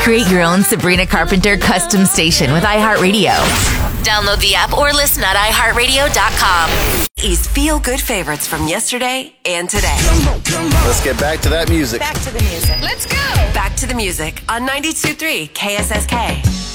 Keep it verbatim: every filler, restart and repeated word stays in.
Create your own Sabrina Carpenter custom station with iHeartRadio. Download the app or listen at i heart radio dot com. Is feel-good favorites from yesterday and today. Let's get back to that music. Back to the music. Let's go. Back to the music on ninety-two point three K S S K.